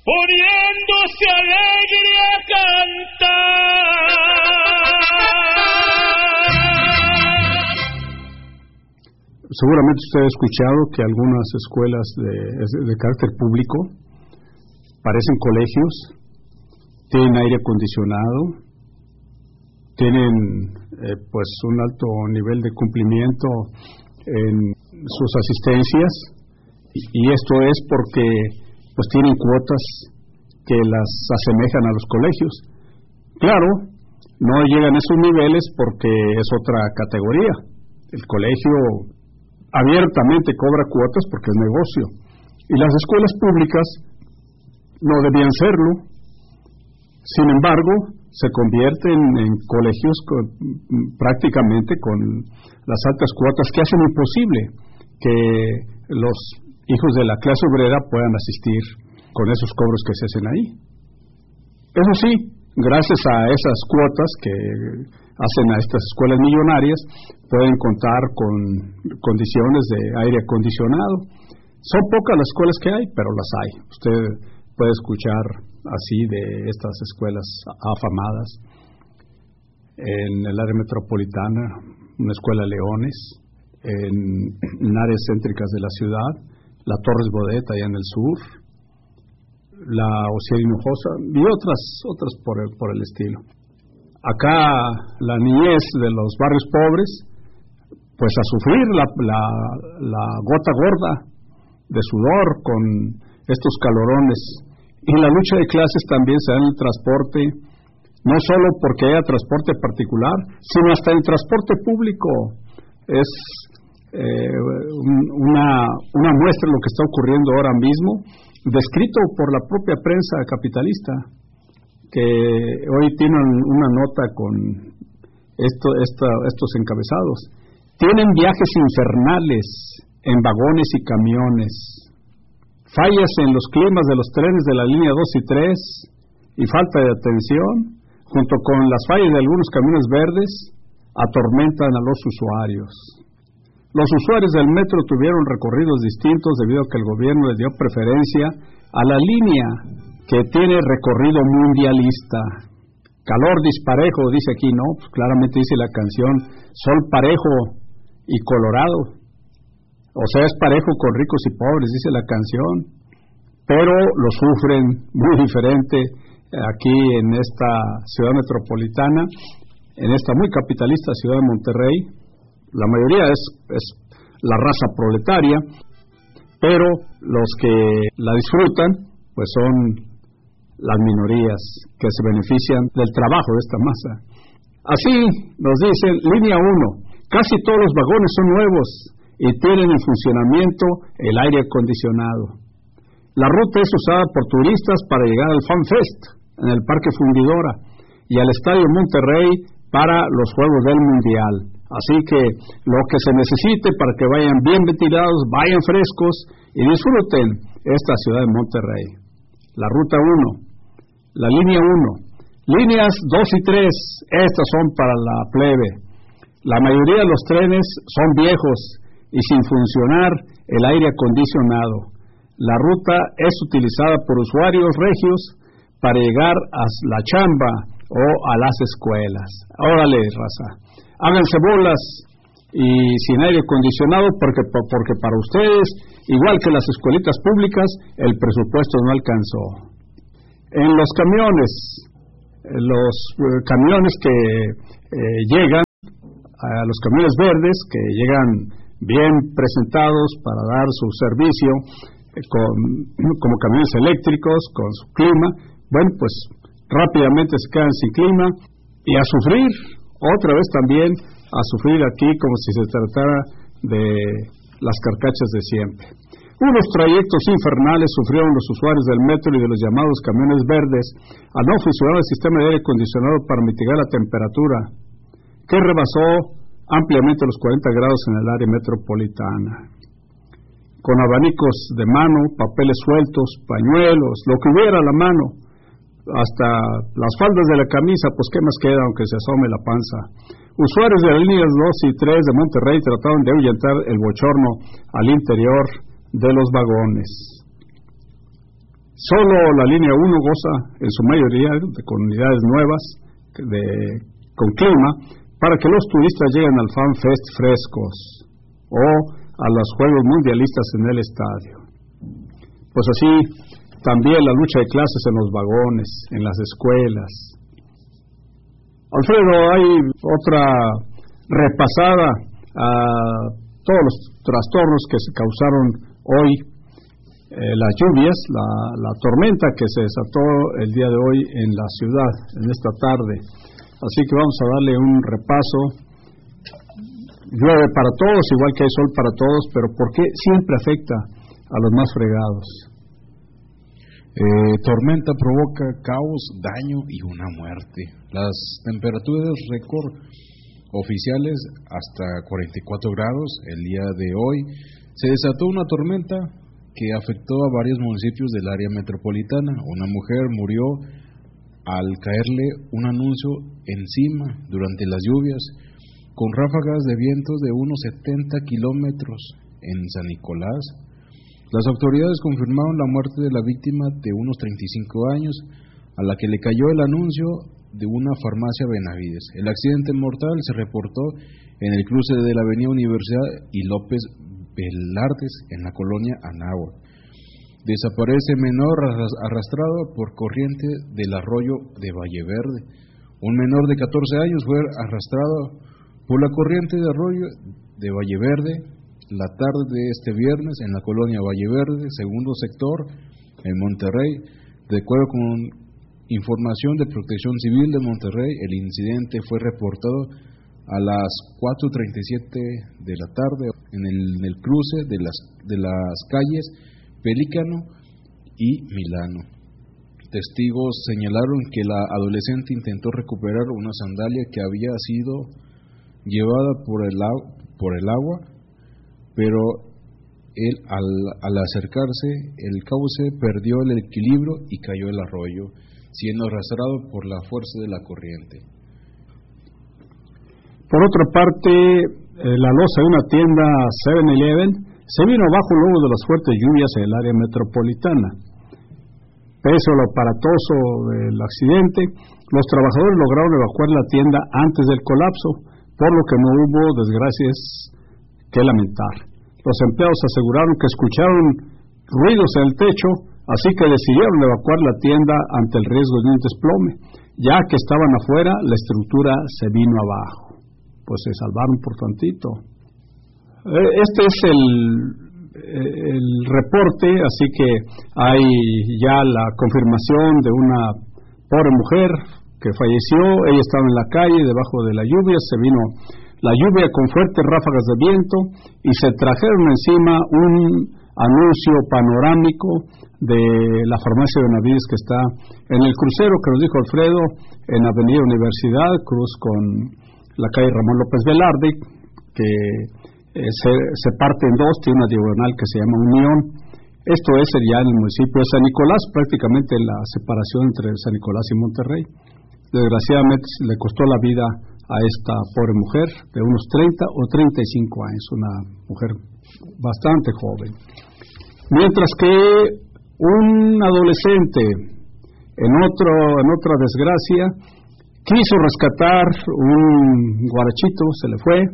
poniéndose alegre a cantar. Seguramente usted ha escuchado que algunas escuelas de carácter público parecen colegios, tienen aire acondicionado, tienen pues un alto nivel de cumplimiento en sus asistencias, y esto es porque pues tienen cuotas que las asemejan a los colegios. Claro, no llegan a esos niveles porque es otra categoría. El colegio abiertamente cobra cuotas porque es negocio, y las escuelas públicas no debían serlo. Sin embargo, se convierten en colegios prácticamente con las altas cuotas que hacen imposible que los hijos de la clase obrera puedan asistir con esos cobros que se hacen ahí. Eso sí, gracias a esas cuotas que hacen a estas escuelas millonarias, pueden contar con condiciones de aire acondicionado. Son pocas las escuelas que hay, pero las hay. Usted puede escuchar así de estas escuelas afamadas en el área metropolitana, una escuela Leones, en áreas céntricas de la ciudad, la Torres Bodet allá en el sur, la Ociel Hinojosa y otras por el estilo. Acá la niñez de los barrios pobres, pues a sufrir la gota gorda de sudor con estos calorones. Y la lucha de clases también se da en el transporte, no solo porque haya transporte particular, sino hasta el transporte público. Es una muestra de lo que está ocurriendo ahora mismo, descrito por la propia prensa capitalista, que hoy tienen una nota con estos encabezados. Tienen viajes infernales en vagones y camiones, fallas en los climas de los trenes de la línea 2 y 3 y falta de atención, junto con las fallas de algunos camiones verdes, atormentan a los usuarios. Los usuarios del metro tuvieron recorridos distintos debido a que el gobierno le dio preferencia a la línea que tiene recorrido mundialista. Calor disparejo, dice aquí, ¿no? Pues claramente dice la canción, sol parejo y colorado. O sea, es parejo con ricos y pobres, dice la canción. Pero lo sufren muy diferente aquí en esta ciudad metropolitana, en esta muy capitalista ciudad de Monterrey. La mayoría es la raza proletaria, pero los que la disfrutan, pues son las minorías que se benefician del trabajo de esta masa. Así nos dicen, línea 1, casi todos los vagones son nuevos y tienen en funcionamiento el aire acondicionado. La ruta es usada por turistas para llegar al Fan Fest en el Parque Fundidora y al Estadio Monterrey para los Juegos del Mundial. Así que lo que se necesite para que vayan bien ventilados, vayan frescos y disfruten esta ciudad de Monterrey. La ruta 1, la línea 1, líneas 2 y 3, estas son para la plebe. La mayoría de los trenes son viejos y sin funcionar el aire acondicionado. La ruta es utilizada por usuarios regios para llegar a la chamba o a las escuelas. Órale, raza, háganse bolas y sin aire acondicionado porque para ustedes, igual que las escuelitas públicas, el presupuesto no alcanzó. En los camiones, que llegan, los camiones verdes que llegan bien presentados para dar su servicio, como camiones eléctricos, con su clima, bueno, pues rápidamente se quedan sin clima y a sufrir, otra vez también, a sufrir aquí como si se tratara de las carcachas de siempre. Unos trayectos infernales sufrieron los usuarios del metro y de los llamados camiones verdes al no funcionar el sistema de aire acondicionado para mitigar la temperatura, que rebasó ampliamente los 40 grados en el área metropolitana. Con abanicos de mano, papeles sueltos, pañuelos, lo que hubiera a la mano, hasta las faldas de la camisa, pues qué más queda aunque se asome la panza. Usuarios de las líneas 2 y 3 de Monterrey trataron de ahuyentar el bochorno al interior de los vagones. Solo la línea 1 goza en su mayoría con unidades nuevas con clima para que los turistas lleguen al Fan Fest frescos o a los Juegos Mundialistas en el estadio. Pues así también la lucha de clases en los vagones, en las escuelas. Alfredo, hay otra repasada a todos los trastornos que se causaron hoy, las lluvias, la tormenta que se desató el día de hoy en la ciudad, en esta tarde. Así que vamos a darle un repaso. Llueve para todos, igual que hay sol para todos, pero ¿por qué siempre afecta a los más fregados? Tormenta provoca caos, daño y una muerte. Las temperaturas récord oficiales hasta 44 grados. El día de hoy se desató una tormenta que afectó a varios municipios del área metropolitana. Una mujer murió al caerle un anuncio encima durante las lluvias, con ráfagas de vientos de unos 70 kilómetros en San Nicolás. Las autoridades confirmaron la muerte de la víctima de unos 35 años, a la que le cayó el anuncio de una farmacia Benavides. El accidente mortal se reportó en el cruce de la avenida Universidad y López Velardes, en la colonia Anáhuac. Desaparece menor arrastrado por corriente del arroyo de Valleverde. Un menor de 14 años fue arrastrado por la corriente de arroyo de Valleverde la tarde de este viernes en la colonia Valleverde, segundo sector, en Monterrey. De acuerdo con información de Protección Civil de Monterrey, el incidente fue reportado a las 4:37 de la tarde en el cruce de las calles Pelícano y Milano. Testigos señalaron que la adolescente intentó recuperar una sandalia que había sido llevada por el agua, pero él al acercarse el cauce perdió el equilibrio y cayó el arroyo, siendo arrastrado por la fuerza de la corriente. Por otra parte, la losa de una tienda 7-Eleven se vino abajo luego de las fuertes lluvias en el área metropolitana. Pese a lo aparatoso del accidente, los trabajadores lograron evacuar la tienda antes del colapso, por lo que no hubo desgracias que lamentar. Los empleados aseguraron que escucharon ruidos en el techo, así que decidieron evacuar la tienda ante el riesgo de un desplome. Ya que estaban afuera, la estructura se vino abajo. Pues se salvaron por tantito. Este es el reporte, así que hay ya la confirmación de una pobre mujer que falleció. Ella estaba en la calle debajo de la lluvia, se vino la lluvia con fuertes ráfagas de viento y se trajeron encima un anuncio panorámico de la farmacia Benavides que está en el crucero que nos dijo Alfredo, en Avenida Universidad, cruz con la calle Ramón López Velarde, que se parte en dos, tiene una diagonal que se llama Unión. Esto es ya en el municipio de San Nicolás, prácticamente la separación entre San Nicolás y Monterrey. Desgraciadamente le costó la vida a esta pobre mujer de unos 30 o 35 años, una mujer bastante joven. Mientras que un adolescente en otra desgracia quiso rescatar un guarachito, se le fue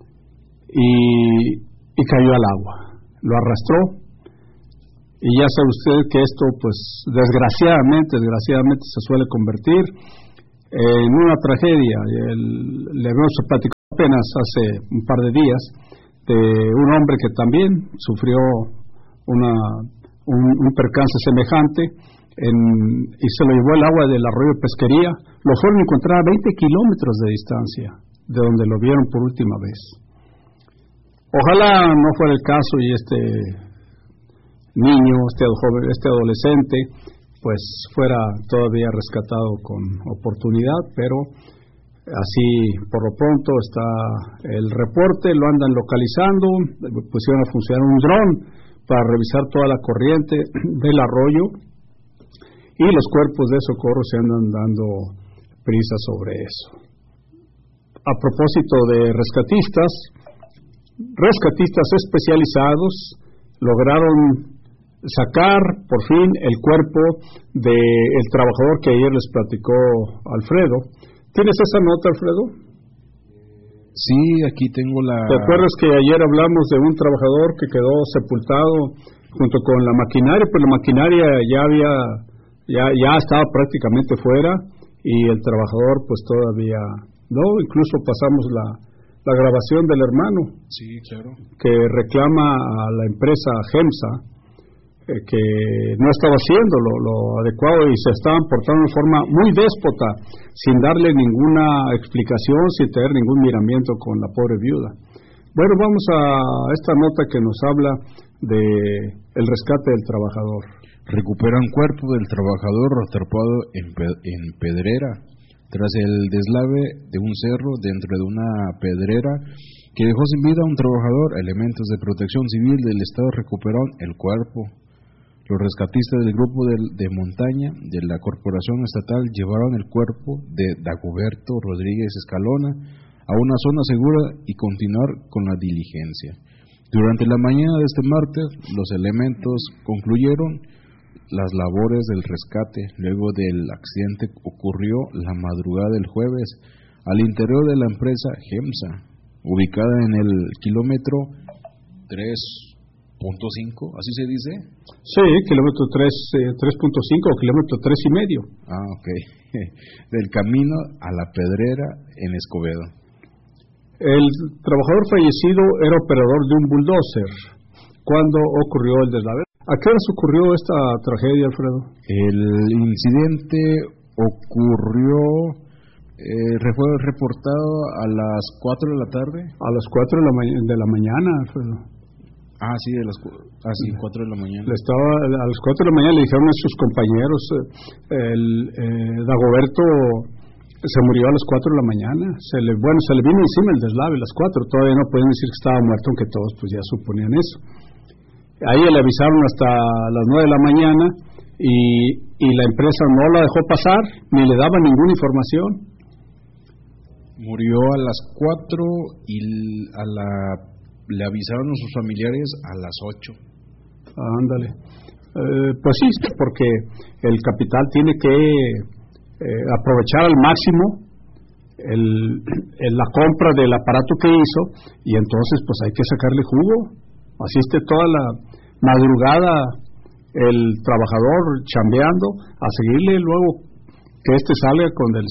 y cayó al agua, lo arrastró. Y ya sabe usted que esto, pues desgraciadamente se suele convertir en una tragedia. Le habíamos platicado apenas hace un par de días de un hombre que también sufrió un percance semejante y se lo llevó el agua del arroyo Pesquería. Lo fueron a encontrar a 20 kilómetros de distancia de donde lo vieron por última vez. Ojalá no fuera el caso y este niño, este adolescente, pues fuera todavía rescatado con oportunidad, pero así por lo pronto está el reporte, lo andan localizando, pusieron a funcionar un dron para revisar toda la corriente del arroyo y los cuerpos de socorro se andan dando prisa sobre eso. A propósito de rescatistas especializados lograron sacar por fin el cuerpo del trabajador que ayer les platicó Alfredo. ¿Tienes esa nota, Alfredo? Sí, aquí tengo la... ¿Te acuerdas que ayer hablamos de un trabajador que quedó sepultado junto con la maquinaria? Pues la maquinaria ya estaba prácticamente fuera y el trabajador pues todavía no. Incluso pasamos la grabación del hermano, sí, claro, que reclama a la empresa GEMSA que no estaba haciendo lo adecuado y se estaban portando de forma muy déspota, sin darle ninguna explicación, sin tener ningún miramiento con la pobre viuda. Bueno, vamos a esta nota que nos habla de el rescate del trabajador. Recuperan cuerpo del trabajador atrapado en pedrera tras el deslave de un cerro dentro de una pedrera que dejó sin vida a un trabajador. Elementos de protección civil del estado recuperaron el cuerpo. Los rescatistas del grupo de montaña de la corporación estatal llevaron el cuerpo de Dagoberto Rodríguez Escalona a una zona segura y continuar con la diligencia. Durante la mañana de este martes, los elementos concluyeron las labores del rescate. Luego del accidente ocurrió la madrugada del jueves al interior de la empresa GEMSA, ubicada en el kilómetro 3.5, ¿así se dice? Sí, kilómetro 3.5 o kilómetro 3.5. Ah, ok. Del camino a la Pedrera en Escobedo. El trabajador fallecido era operador de un bulldozer cuando ocurrió el deslave. ¿A qué horas ocurrió esta tragedia, Alfredo? El incidente ocurrió, fue reportado a las 4 de la tarde. A las 4 de la mañana, Alfredo. Ah, sí, 4 de la mañana. A las 4 de la mañana le dijeron a sus compañeros, Dagoberto se murió a las 4 de la mañana. Se le vino encima el deslave a las 4. Todavía no pueden decir que estaba muerto, aunque todos pues ya suponían eso. Ahí le avisaron hasta las 9 de la mañana y la empresa no la dejó pasar ni le daba ninguna información. Murió a las 4 y le avisaron a sus familiares a las 8. Ándale. Pues sí, porque el capital tiene que aprovechar al máximo la compra del aparato que hizo y entonces pues hay que sacarle jugo. Asiste toda la madrugada el trabajador chambeando a seguirle luego que salga con el